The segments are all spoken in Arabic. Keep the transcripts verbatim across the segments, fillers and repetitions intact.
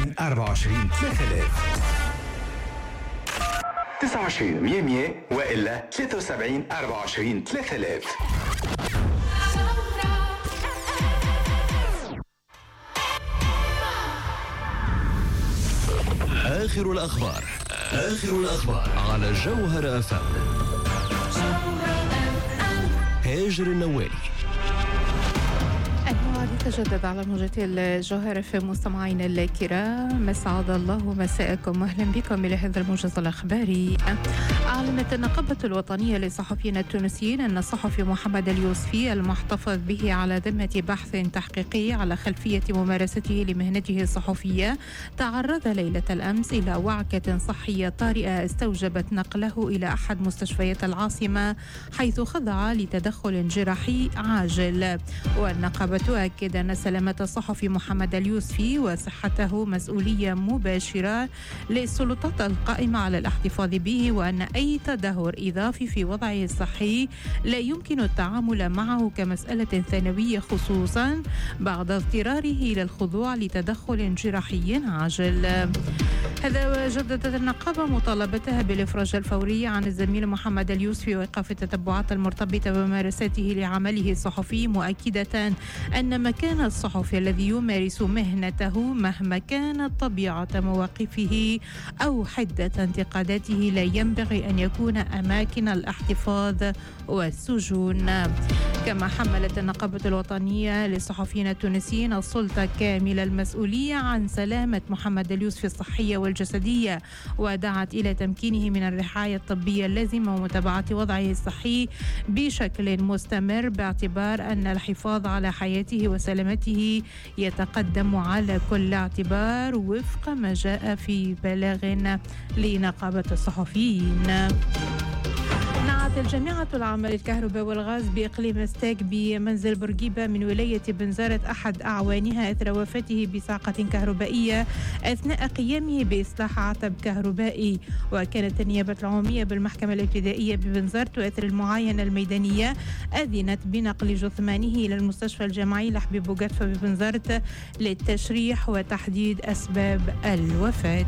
وسبعين أربعة وعشرين ثلاثة آلاف. تسعة وعشرين مية مية وإلا ثلاثة وسبعين أربعة وعشرين ثلاثة آلاف. آخر الأخبار آخر الأخبار على جوهر أف أم. هاجر النوالي. الموعد يتجدد على موجة الجوهر في مستمعينا الكرام. مسعد الله مساءكم واهلا بكم الى هذا الموجز الاخباري. اعلنت النقابة الوطنية للصحفيين التونسيين ان الصحفي محمد اليوسفي المحتفظ به على ذمة بحث تحقيقي على خلفية ممارسته لمهنته الصحفية تعرض ليلة الامس الى وعكة صحية طارئة استوجبت نقله الى احد مستشفيات العاصمة حيث خضع لتدخل جراحي عاجل. والنقابة تؤكد أن سلامة الصحفي محمد اليوسفي وصحته مسؤولية مباشرة للسلطات القائمة على الاحتفاظ به، وأن أي تدهور إضافي في وضعه الصحي لا يمكن التعامل معه كمسألة ثانوية، خصوصا بعد اضطراره إلى الخضوع لتدخل جراحي عاجل. هذا وجددت النقابة مطالبتها بالإفراج الفوري عن الزميل محمد اليوسفي وإيقاف التتبعات المرتبطة بممارسته لعمله الصحفي، مؤكدة أن مكان الصحفي الذي يمارس مهنته مهما كانت طبيعة مواقفه أو حدة انتقاداته لا ينبغي أن يكون أماكن الاحتفاظ والسجون. كما حملت النقابة الوطنية للصحفيين التونسيين السلطة كامل المسؤولية عن سلامة محمد اليوسفي الصحية والجسدية، ودعت إلى تمكينه من الرعاية الطبية اللازمة ومتابعة وضعه الصحي بشكل مستمر، باعتبار أن الحفاظ على حياته وسلامته يتقدم على كل اعتبار وفق ما جاء في بلاغ لنقابة الصحفيين. نعت الجامعة العامة للكهرباء والغاز بإقليم ستاك بمنزل بورقيبة من ولاية بنزرت أحد أعوانها إثر وفاته بصعقة كهربائية أثناء قيامه بإصلاح عتب كهربائي. وكانت النيابة العمومية بالمحكمة الابتدائية ببنزرت وإثر المعاينة الميدانية أذنت بنقل جثمانه إلى المستشفى الجامعي لحبيب بوغاتفا ببنزرت للتشريح وتحديد أسباب الوفاة.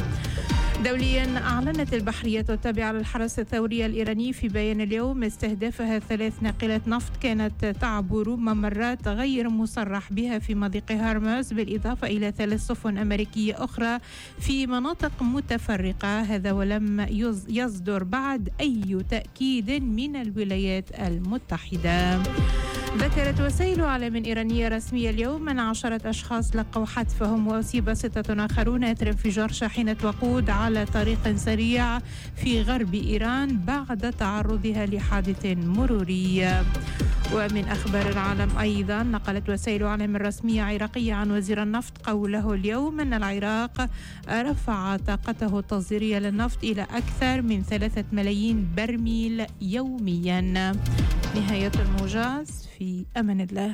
دوليا، أعلنت البحرية التابعة للحرس الثوري الإيراني في بيان اليوم استهدافها ثلاث ناقلات نفط كانت تعبر ممرات غير مصرح بها في مضيق هرمز، بالإضافة إلى ثلاث سفن أمريكية أخرى في مناطق متفرقة، هذا ولم يصدر بعد أي تأكيد من الولايات المتحدة. ذكرت وسائل إعلام إيرانية رسمية اليوم أن عشرة أشخاص لقوا حتفهم وأصيب ستة آخرون إثر انفجار شاحنة وقود على طريق سريع في غرب إيران بعد تعرضها لحادث مروري. ومن أخبار العالم أيضا، نقلت وسائل إعلام رسمية عراقية عن وزير النفط قوله اليوم أن العراق رفع طاقته التصديرية للنفط إلى أكثر من ثلاثة ملايين برميل يوميا. نهاية الموجز، في أمان الله.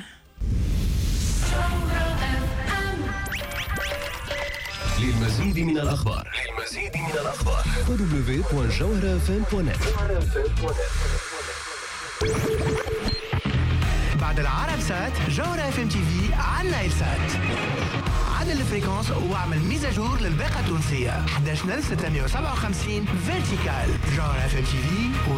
للمزيد من الأخبار للمزيد من الأخبار دبليو دوت جوهر اف ام دوت نت. بعد العرب سات جوهر اف ام تي في على نايل سات. عدل الفريكونس واعمل ميزاجور للباقة التونسية. أحد عشر ستمائة وسبعة وخمسين فيرتيكال. جوهر اف ام تي في